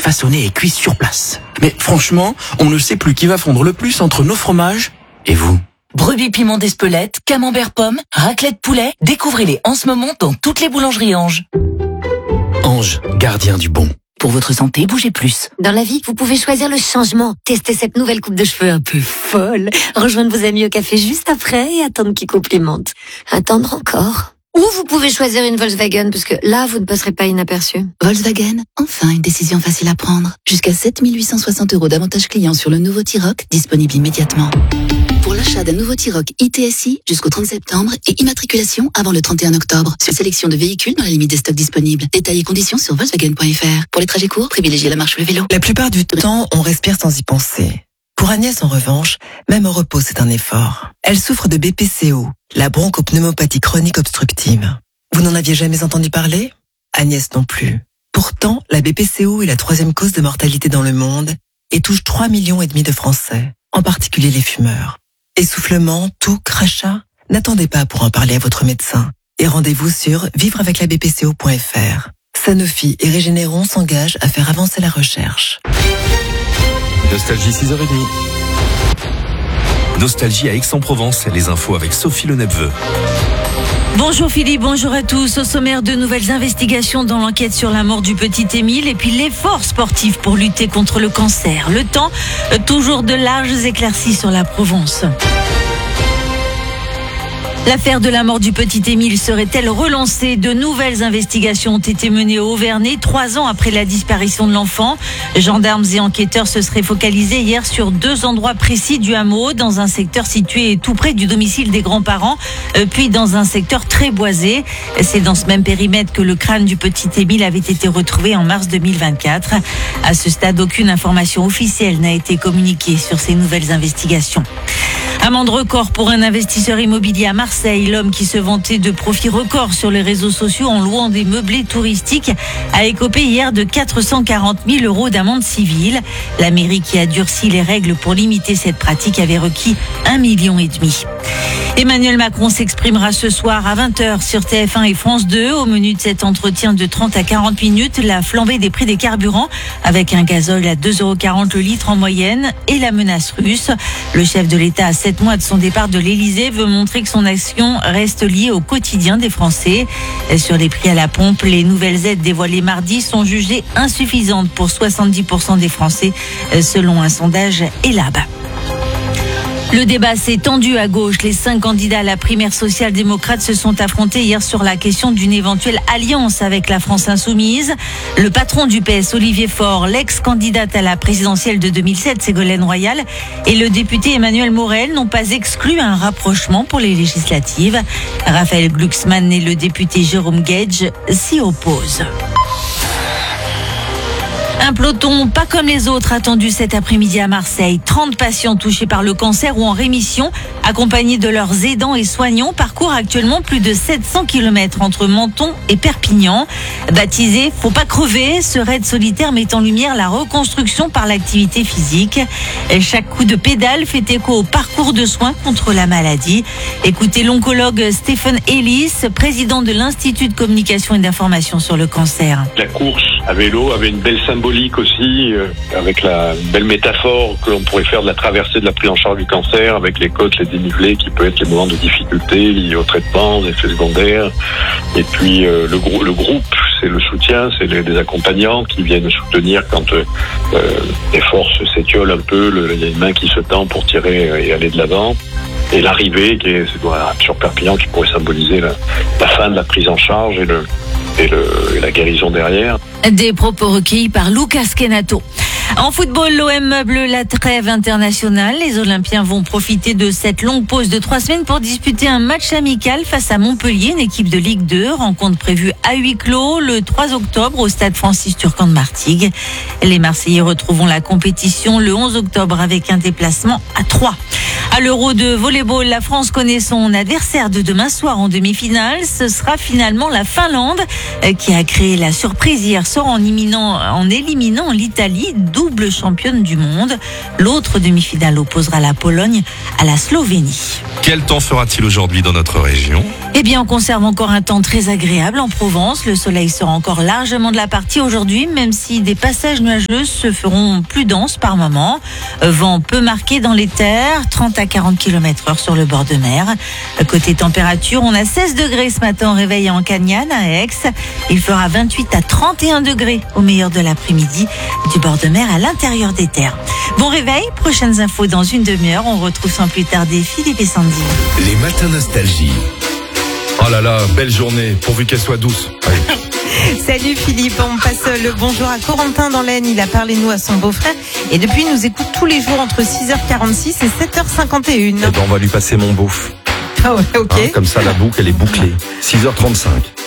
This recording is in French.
façonnés et cuits sur place. Mais franchement, on ne sait plus qui va fondre le plus entre nos fromages et vous. Brebis piment d'Espelette, camembert pomme, raclette poulet, découvrez-les en ce moment dans toutes les boulangeries Ange. Ange, gardien du bon. Pour votre santé, bougez plus. Dans la vie, vous pouvez choisir le changement. Testez cette nouvelle coupe de cheveux un peu folle. Rejoindre vos amis au café juste après et attendre qu'ils complimentent. Attendre encore. Ou vous pouvez choisir une Volkswagen, parce que là, vous ne passerez pas inaperçu. Volkswagen, enfin une décision facile à prendre. Jusqu'à 7 860 € d'avantages clients sur le nouveau T-Roc, disponible immédiatement. Pour l'achat d'un nouveau T-Roc ITSI jusqu'au 30 septembre et immatriculation avant le 31 octobre. Sur sélection de véhicules dans la limite des stocks disponibles. Détails et conditions sur Volkswagen.fr. Pour les trajets courts, privilégiez la marche ou le vélo. La plupart du temps, on respire sans y penser. Pour Agnès, en revanche, même au repos, c'est un effort. Elle souffre de BPCO, la bronchopneumopathie chronique obstructive. Vous n'en aviez jamais entendu parler ? Agnès non plus. Pourtant, la BPCO est la 3e cause de mortalité dans le monde et touche 3,5 millions de Français, en particulier les fumeurs. Essoufflement, toux, crachat ? N'attendez pas pour en parler à votre médecin. Et rendez-vous sur vivreaveclabpco.fr. Sanofi et Régénéron s'engagent à faire avancer la recherche. Nostalgie 6h30. Nostalgie à Aix-en-Provence. Les infos avec Sophie Le Nepveu. Bonjour Philippe, bonjour à tous. Au sommaire, de nouvelles investigations dans l'enquête sur la mort du petit Émile et puis l'effort sportif pour lutter contre le cancer. Le temps, toujours de larges éclaircies sur la Provence. L'affaire de la mort du petit Émile serait-elle relancée ? De nouvelles investigations ont été menées au Auvernais 3 ans après la disparition de l'enfant. Gendarmes et enquêteurs se seraient focalisés hier sur 2 endroits précis du hameau, dans un secteur situé tout près du domicile des grands-parents, puis dans un secteur très boisé. C'est dans ce même périmètre que le crâne du petit Émile avait été retrouvé en mars 2024. À ce stade, aucune information officielle n'a été communiquée sur ces nouvelles investigations. Amende record pour un investisseur immobilier à Marseille. L'homme qui se vantait de profits records sur les réseaux sociaux en louant des meublés touristiques a écopé hier de 440 000 € d'amende civile. La mairie, qui a durci les règles pour limiter cette pratique, avait requis 1,5 million. Emmanuel Macron s'exprimera ce soir à 20h sur TF1 et France 2. Au menu de cet entretien de 30 à 40 minutes, la flambée des prix des carburants avec un gazole à 2,40 € le litre en moyenne et la menace russe. Le chef de l'État, à 7 mois de son départ de l'Élysée, veut montrer que son action reste liée au quotidien des Français. Sur les prix à la pompe, les nouvelles aides dévoilées mardi sont jugées insuffisantes pour 70% des Français, selon un sondage Elab. Le débat s'est tendu à gauche. Les 5 candidats à la primaire social-démocrate se sont affrontés hier sur la question d'une éventuelle alliance avec la France insoumise. Le patron du PS, Olivier Faure, l'ex-candidate à la présidentielle de 2007, Ségolène Royal, et le député Emmanuel Morel n'ont pas exclu un rapprochement pour les législatives. Raphaël Glucksmann et le député Jérôme Gage s'y opposent. Un peloton pas comme les autres attendu cet après-midi à Marseille. 30 patients touchés par le cancer ou en rémission, accompagnés de leurs aidants et soignants, parcourent actuellement plus de 700 km entre Menton et Perpignan. Baptisé « Faut pas crever », ce raid solitaire met en lumière la reconstruction par l'activité physique. Chaque coup de pédale fait écho au parcours de soins contre la maladie. Écoutez l'oncologue Stephen Ellis, président de l'Institut de communication et d'information sur le cancer. La course à vélo avait une belle symbolique aussi, avec la belle métaphore que l'on pourrait faire de la traversée de la prise en charge du cancer, avec les côtes, les dénivelés qui peuvent être les moments de difficulté liés au traitement, aux effets secondaires. Et puis le groupe, c'est le soutien, c'est les accompagnants qui viennent soutenir quand les forces s'étiolent un peu, il y a une main qui se tend pour tirer et aller de l'avant. Et l'arrivée qui est sur Perpignan, qui pourrait symboliser la fin de la prise en charge et la guérison derrière. Des propos recueillis par Lucas Kenato. En football, l'OM meuble la trêve internationale. Les Olympiens vont profiter de cette longue pause de 3 semaines pour disputer un match amical face à Montpellier, une équipe de Ligue 2. Rencontre prévue à huis clos le 3 octobre au stade Francis Turcan de Martigues. Les Marseillais retrouveront la compétition le 11 octobre avec un déplacement à Troyes. À l'Euro de volleyball, la France connaît son adversaire de demain soir en demi-finale. Ce sera finalement la Finlande qui a créé la surprise hier soir en éliminant l'Italie double championne du monde. L'autre demi-finale opposera la Pologne à la Slovénie. Quel temps fera-t-il aujourd'hui dans notre région ? Eh bien, on conserve encore un temps très agréable en Provence. Le soleil sera encore largement de la partie aujourd'hui, même si des passages nuageux se feront plus denses par moments. Vent peu marqué dans les terres, 30 à 40 km/h sur le bord de mer. Côté température, on a 16 degrés ce matin au réveil en Cagnane, à Aix. Il fera 28 à 31 degrés au meilleur de l'après-midi, du bord de mer à l'intérieur des terres. Bon réveil, prochaines infos dans une demi-heure. On retrouve sans plus tarder Philippe et Sandy. Les matins nostalgie. Oh là là, belle journée, pourvu qu'elle soit douce. Allez. Salut Philippe, on passe le bonjour à Corentin dans l'Aisne. Il a parlé de nous à son beau-frère et depuis il nous écoute tous les jours entre 6h46 et 7h51. Eh ben, on va lui passer mon beauf. Ah ouais, ok. Comme ça la boucle elle est bouclée. 6h35.